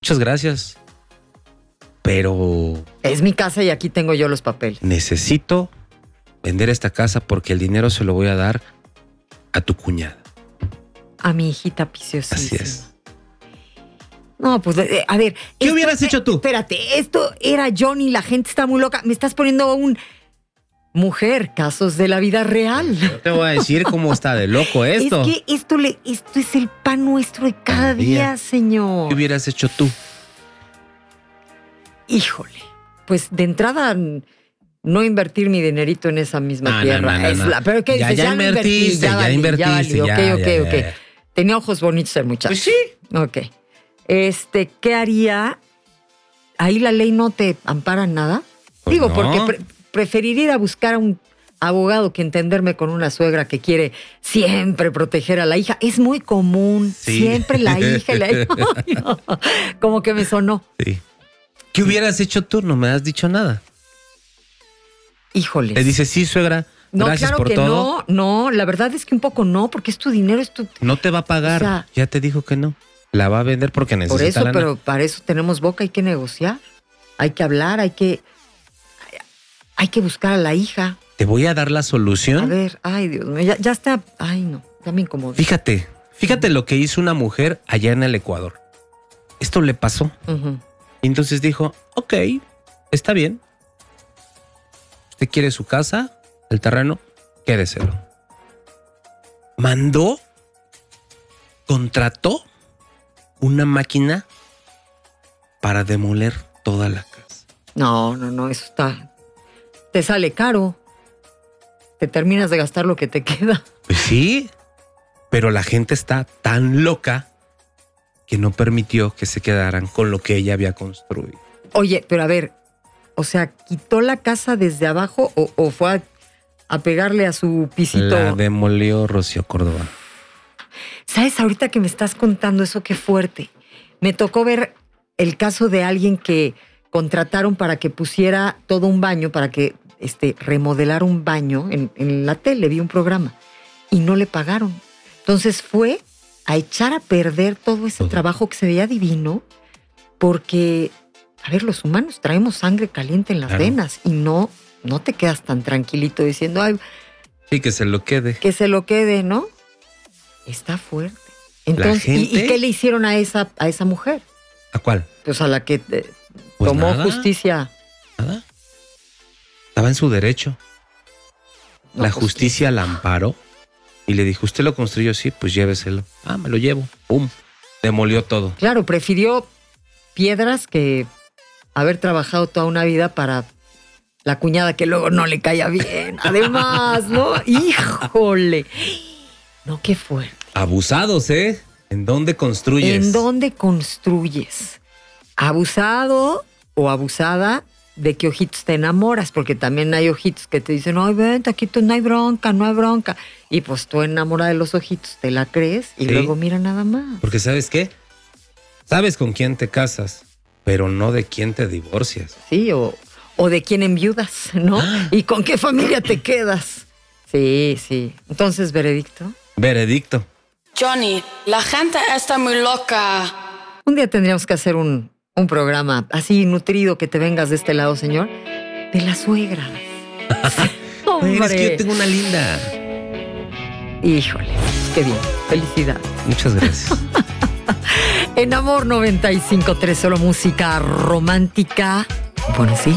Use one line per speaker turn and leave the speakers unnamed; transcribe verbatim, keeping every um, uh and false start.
muchas gracias, pero...
Es mi casa y aquí tengo yo los papeles.
Necesito vender esta casa porque el dinero se lo voy a dar a tu cuñada.
A mi hijita preciosísima.
Así es.
No, pues, eh, a ver.
¿Qué
esto,
hubieras hecho tú?
Espérate, esto era Johnny, la gente está muy loca. Me estás poniendo un... Mujer, casos de la vida real.
Yo te voy a decir cómo está de loco esto.
Es que esto, le, esto es el pan nuestro de cada día, día, señor.
¿Qué hubieras hecho tú?
Híjole, pues de entrada... No invertir mi dinerito en esa misma
ah,
tierra.
No, no, no,
es
no.
la, pero ¿qué dices?
Ya, ya,
ya
invertiste,
ya,
ya
valí,
invertiste.
Ya,
ya,
valí.
ya,
ok,
ya,
ok,
ya.
ok. Tenía ojos bonitos el muchacho.
Pues sí.
Ok. Este, ¿qué haría? Ahí la ley no te ampara nada. Pues Digo,
no.
porque pre preferiría ir a buscar a un abogado que entenderme con una suegra que quiere siempre proteger a la hija. Es muy común. Sí. Siempre la hija y la hija. Ay, no. Como que me sonó.
Sí. ¿Qué hubieras hecho tú? No me has dicho nada.
Híjole.
Le dice, sí, suegra,
no,
gracias
claro
por
que
todo.
No, no, la verdad es que un poco no, porque es tu dinero, es tu...
No te va a pagar, o sea, ya te dijo que no. La va a vender porque necesita
Por eso,
lana.
Pero para eso tenemos boca, hay que negociar, hay que hablar, hay que... Hay que buscar a la hija.
Te voy a dar la solución.
A ver, ay Dios mío, ya, ya está, ay no, ya me incomodé.
Fíjate, fíjate lo que hizo una mujer allá en el Ecuador. Esto le pasó.
Uh-huh.
Y entonces dijo, ok, está bien. ¿Usted quiere su casa, el terreno? Quédeselo. Mandó, contrató una máquina para demoler toda la casa.
No, no, no, eso está... Te sale caro. Te terminas de gastar lo que te queda.
Pues sí, pero la gente está tan loca que no permitió que se quedaran con lo que ella había construido.
Oye, pero a ver, o sea, ¿quitó la casa desde abajo o, o fue a, a pegarle a su pisito?
La demolió Rocío Córdoba.
¿Sabes? Ahorita que me estás contando eso, qué fuerte. Me tocó ver el caso de alguien que contrataron para que pusiera todo un baño, para que este, remodelara un baño en, en la tele, vi un programa, y no le pagaron. Entonces fue a echar a perder todo ese todo. trabajo que se veía divino, porque... A ver, los humanos traemos sangre caliente en las claro. venas y no, no te quedas tan tranquilito diciendo, ay,
sí, que se lo quede.
Que se lo quede, ¿no? Está fuerte. Entonces, gente, ¿y, ¿y qué le hicieron a esa, a esa mujer?
¿A cuál?
Pues a la que eh,
pues
tomó
nada,
justicia.
Nada. Estaba en su derecho. No, la pues justicia que... la amparó y le dijo, ¿usted lo construyó? Sí, pues lléveselo. Ah, me lo llevo. Pum. Demolió todo.
Claro, prefirió piedras que haber trabajado toda una vida para la cuñada que luego no le caía bien. Además, ¿no? Híjole. No, qué fuerte.
Abusados, ¿eh? ¿En dónde construyes?
¿En dónde construyes? Abusado o abusada de que ojitos te enamoras, porque también hay ojitos que te dicen, ay, vente, aquí no hay bronca, no hay bronca. Y pues tú enamorada de los ojitos, te la crees y sí. luego mira nada más.
Porque ¿sabes qué? Sabes con quién te casas, pero no de quién te divorcias.
Sí, o, o de quién enviudas, ¿no? Ah. ¿Y con qué familia te quedas? Sí, sí. Entonces, ¿veredicto?
Veredicto.
Johnny, la gente está muy loca.
Un día tendríamos que hacer un, un programa así nutrido que te vengas de este lado, señor, de las suegras.
Hombre. Es que yo tengo una linda.
Híjole, qué bien. Felicidades.
Muchas gracias.
En Amor noventa y cinco punto tres, solo música romántica. Bueno, sí.